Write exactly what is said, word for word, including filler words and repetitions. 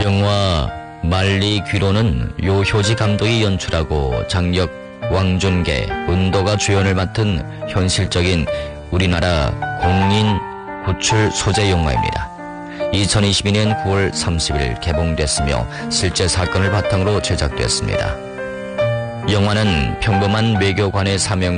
영화 말리 귀로는 요효지 감독이 연출하고 장혁, 왕준계, 은도가 주연을 맡은 현실적인 우리나라 공인 구출 소재 영화입니다. 이천이십이 년 구월 삼십일 개봉됐으며 실제 사건을 바탕으로 제작됐습니다. 영화는 평범한 외교관의 사명